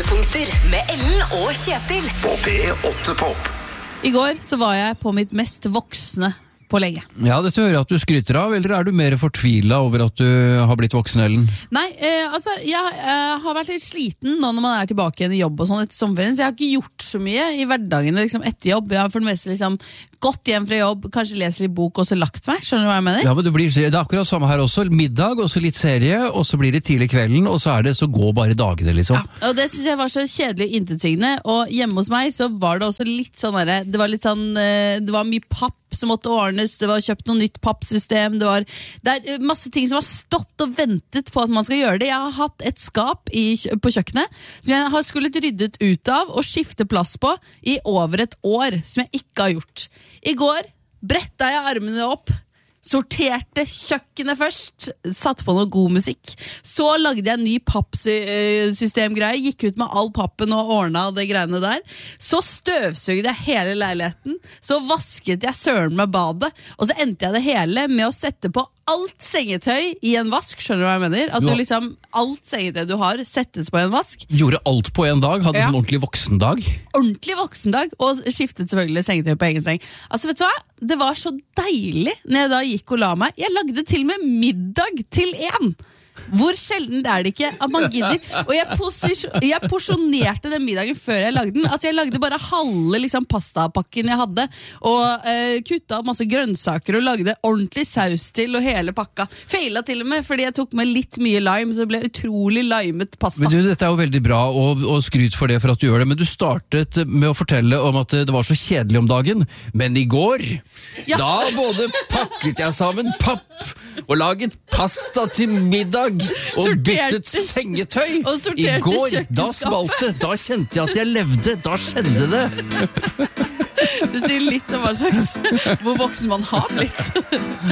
Høydepunkter med Ellen og Kjetil På P8 Pop. I går så var jeg på mitt mest voksne på lenge. Ja, dette hører jeg at du skryter av, eller er du mer fortvilet over at du har blitt voksen, Ellen? Nei, jeg har vært litt sliten nå når man er tilbake igjen i jobb og sånn etter sommerferien, så jeg har ikke gjort så mye i hverdagen liksom etter jobb. Jeg har for det meste liksom gått hjem fra jobb, kanskje lest litt bok og så lagt meg, skjønner du hva jeg mener? Ja, men det er akkurat samme her også. Middag, og så litt serie, og så blir det tidlig kvelden, og så går bare dagene, liksom. Ja, og det synes jeg var så kjedelig og intetsigende, og hjemme hos meg så var det også litt sånn der, det var mye papp som måtte ordnes, det var kjøpt noe nytt pappsystem, det er masse ting som har stått og ventet på at man skal gjøre det. Jeg har hatt et skap på kjøkkenet som jeg har skullet ryddet ut av og skifte plass på i over et år, som jeg ikke har gjort. I går brettet jeg armene opp, sorterte kjøkkenet først, satt på noe god musikk, så lagde jeg en ny pappsystemgreie, gikk ut med all pappen og ordnet det greiene der, så støvsugde jeg hele leiligheten, så vasket jeg søren med badet, og så endte jeg det hele med å sette på alt sengetøy i en vask, skjønner du hva jeg mener? At du liksom, alt sengetøy du har settes på en vask. Gjorde alt på en dag, hadde en ordentlig voksendag. Ordentlig voksendag, og skiftet selvfølgelig sengetøy på egen seng. Altså vet du hva? Det var så deilig når jeg da gikk og la meg. Jeg lagde til og med middag til en. Hvor sjelden er det ikke at man gidder? Og jeg porsjonerte den middagen før jeg lagde den. Altså jeg lagde bare halve liksom, pastapakken jeg hadde, og kutta opp masse grønnsaker og lagde ordentlig saus til og hele pakka. Feila til og med, fordi jeg tok med litt mye lime, så det ble utrolig limet pasta. Men du, dette er jo veldig bra, og skryt for det for at du gjør det, men du startet med å fortelle om at det var så kjedelig om dagen, men i går, da både pakket jeg sammen papp og laget pasta til middag og byttet sengetøy. I går, da smalt det, da kjente jeg at jeg levde, da skjedde det. Det sier litt om hva slags hvor voksen man har blitt.